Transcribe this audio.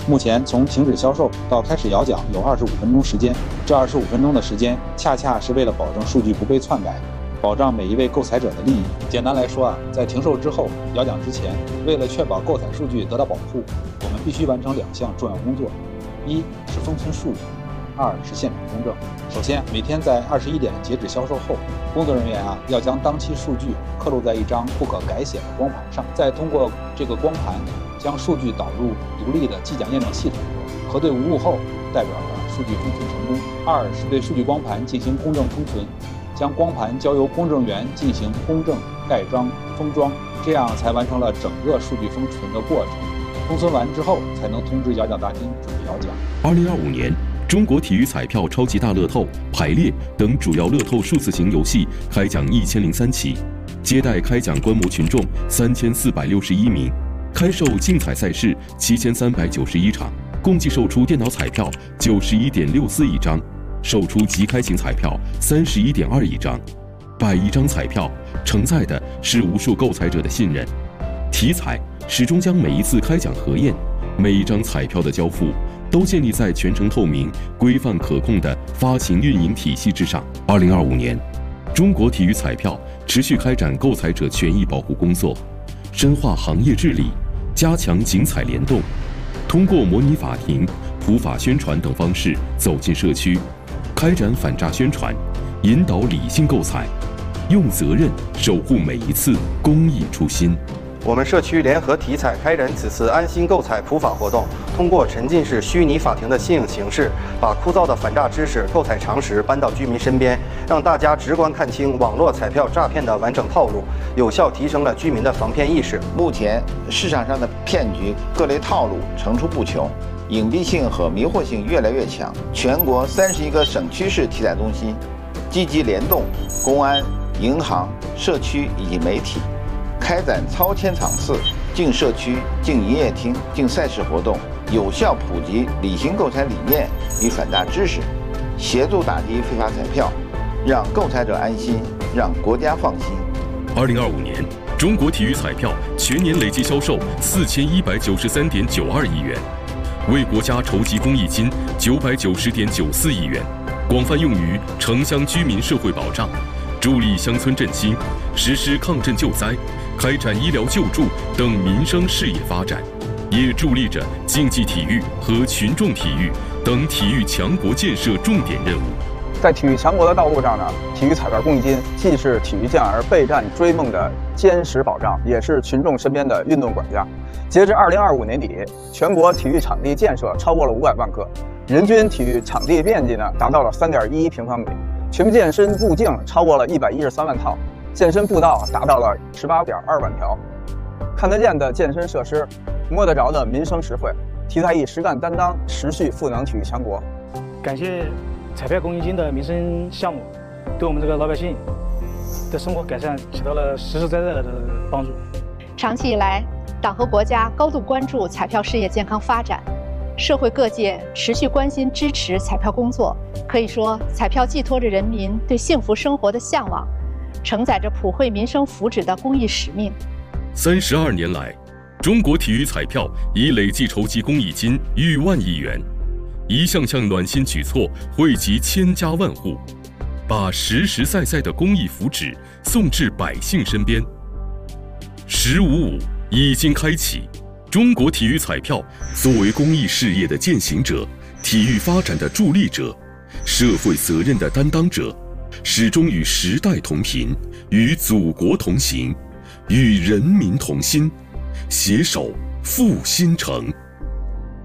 目前从停止销售到开始摇奖有25分钟时间，这25分钟的时间恰恰是为了保证数据不被篡改，保障每一位购采者的利益。简单来说在停售之后、摇奖之前，为了确保购采数据得到保护，我们必须完成2项重要工作：一是封存数据，2是现场公证。首先，每天在21点截止销售后，工作人员要将当期数据刻录在一张不可改写的光盘上，再通过这个光盘将数据导入独立的计奖验证系统，核对无误后，代表着数据封存成功。2是对数据光盘进行公证封存，将光盘交由公证员进行公证、盖章、封装，这样才完成了整个数据封存的过程。封存完之后，才能通知摇奖大厅准备摇奖。 2025年，中国体育彩票超级大乐透、排列等主要乐透数字型游戏开奖1003起，接待开奖观摩群众3461名，开售竞彩赛事7391场，共计售出电脑彩票91.64亿张，售出即开型彩票31.2亿张。100亿张彩票承载的是无数购彩者的信任。体彩始终将每一次开奖核验、每一张彩票的交付都建立在全程透明、规范可控的发行运营体系之上。2025年，中国体育彩票持续开展购彩者权益保护工作，深化行业治理，加强竞彩联动，通过模拟法庭、普法宣传等方式走进社区，开展反诈宣传，引导理性购彩，用责任守护每一次公益初心。 我们社区联合体彩开展此次安心购彩普法活动，通过沉浸式虚拟法庭的新颖形式，把枯燥的反诈知识、购彩常识搬到居民身边，让大家直观看清网络彩票诈骗的完整套路，有效提升了居民的防骗意识。 目前市场上的骗局各类套路层出不穷，隐蔽性和迷惑性越来越强。全国31个省区市体彩中心积极联动公安、银行、社区以及媒体，开展超前场次、进社区、进营业厅、进赛事活动，有效普及理性购彩理念与反诈知识，协助打击非法彩票，让购彩者安心，让国家放心。 2025年，中国体育彩票全年累计销售4193.92亿元，为国家筹集公益金990.94亿元，广泛用于城乡居民社会保障，助力乡村振兴，实施抗震救灾，开展医疗救助等民生事业发展，也助力着竞技体育和群众体育等体育强国建设重点任务。 在体育强国的道路上呢，体育彩票公益金既是体育健儿备战追梦的坚实保障，也是群众身边的运动管家。截至2025年底，全国体育场地建设超过了500万个，人均体育场地面积呢达到了3.11平方米，全民健身路径超过了113万套，健身步道达到了18.2万条。看得见的健身设施，摸得着的民生实惠，体彩以实干担当，持续赋能体育强国。 感谢彩票公益金的民生项目，对我们这个老百姓的生活改善起到了实实在在的帮助。 长期以来，党和国家高度关注彩票事业健康发展，社会各界持续关心支持彩票工作。可以说，彩票寄托着人民对幸福生活的向往，承载着普惠民生福祉的公益使命。 32年来，中国体育彩票已累计筹集公益金逾1万亿元，一项项暖心举措惠及千家万户，把实实在在的公益福祉送至百姓身边。1055已经开启，中国体育彩票作为公益事业的践行者、体育发展的助力者、社会责任的担当者，始终与时代同频，与祖国同行，与人民同心，携手复新城。